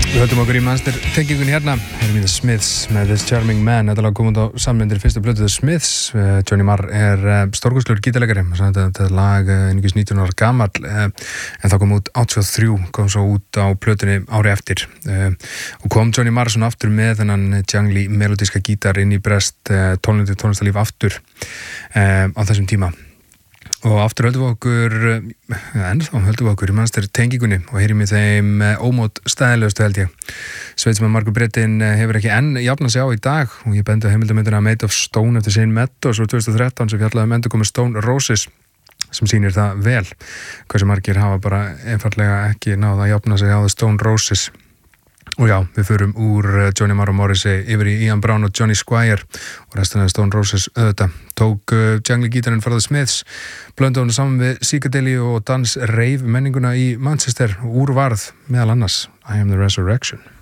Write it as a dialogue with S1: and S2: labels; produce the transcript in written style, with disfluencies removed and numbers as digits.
S1: Við höldum okkur í mannstir tengingunni hérna. Erum í The Smiths með This Charming Man. Þetta lag kom út á samlindir fyrstu plötu The Smiths. Johnny Marr stórkostlegur gítarleikari. Þetta lag einungis 19 ára gamall. En það kom út 83, kom svo út á plötunni ári eftir. Og kom Johnny Marr svona aftur með þennan jangli melodíska gítar inn í brest tónlistarlíf aftur á þessum tíma. Og aftur höldum við okkur í mannstir tengingunni og heyrim í þeim ómót stæðilegustu held ég. Sveit sem að Margur Brettin hefur ekki enn jafnað sig á í dag og ég bendi á heimildamyndina Made of Stone eftir Shane Meadows úr 2013 sem fjallaði endurkomu Stone Roses sem sýnir það vel. Hversu margir hafa bara einfaldlega ekki náð að jafna sig á The Stone Roses. Og já, við förum úr Johnny Marr og Morrissey yfir í Ian Brown og Johnny Squire og restina af Stone Roses auðvitað. Tók jangli gítarinn frá The Smiths, blöndu hann saman við psychedeli og dans rave menninguna í Manchester og úr varð meðal annars I Am The Resurrection.